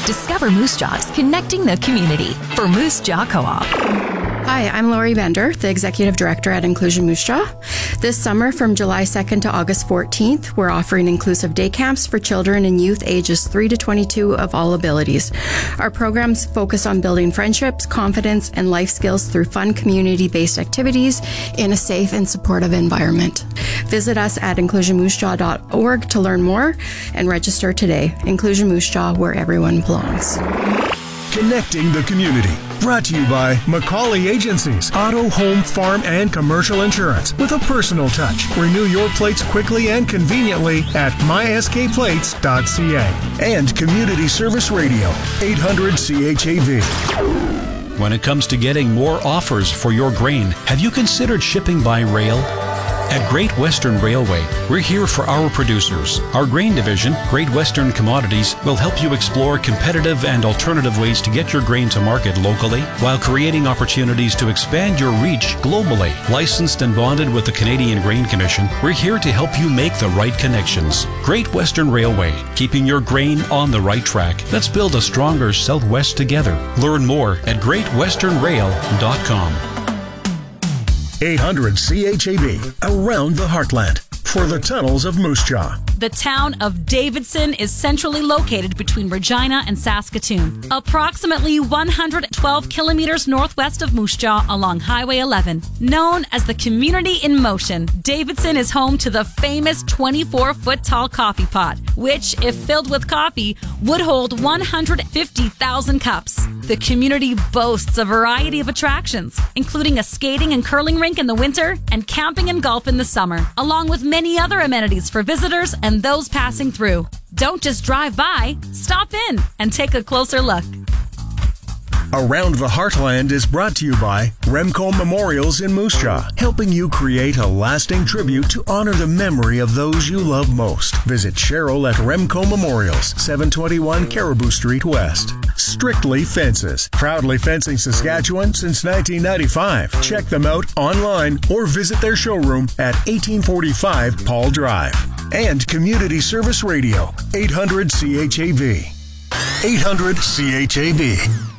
Discover Moose Jaw's connecting the community for Moose Jaw Co-op. Hi, I'm Lori Bender, the Executive Director at Inclusion Moose Jaw. This summer, from July 2nd to August 14th, we're offering inclusive day camps for children and youth ages 3 to 22 of all abilities. Our programs focus on building friendships, confidence, and life skills through fun community-based activities in a safe and supportive environment. Visit us at inclusionmoosejaw.org to learn more and register today. Inclusion Moose Jaw, where everyone belongs. Connecting the community. Brought to you by McCauley Agencies, auto, home, farm, and commercial insurance with a personal touch. Renew your plates quickly and conveniently at myskplates.ca. And Community Service Radio, 800 CHAV. When it comes to getting more offers for your grain, have you considered shipping by rail? At Great Western Railway, we're here for our producers. Our grain division, Great Western Commodities, will help you explore competitive and alternative ways to get your grain to market locally while creating opportunities to expand your reach globally. Licensed and bonded with the Canadian Grain Commission, we're here to help you make the right connections. Great Western Railway, keeping your grain on the right track. Let's build a stronger Southwest together. Learn more at greatwesternrail.com. 800 CHAB, around the heartland, for the tunnels of Moose Jaw. The town of Davidson is centrally located between Regina and Saskatoon, approximately 112 kilometers northwest of Moose Jaw along Highway 11. Known as the Community in Motion, Davidson is home to the famous 24-foot-tall coffee pot, which, if filled with coffee, would hold 150,000 cups. The community boasts a variety of attractions, including a skating and curling rink in the winter and camping and golf in the summer, along with many other amenities for visitors and those passing through. Don't just drive by, stop in and take a closer look. Around the Heartland is brought to you by Remco Memorials in Moose Jaw, helping you create a lasting tribute to honor the memory of those you love most. Visit Cheryl at Remco Memorials, 721 Caribou Street West. Strictly Fences, proudly fencing Saskatchewan since 1995. Check them out online or visit their showroom at 1845 Paul Drive. And Community Service Radio, 800 CHAV. 800 CHAV.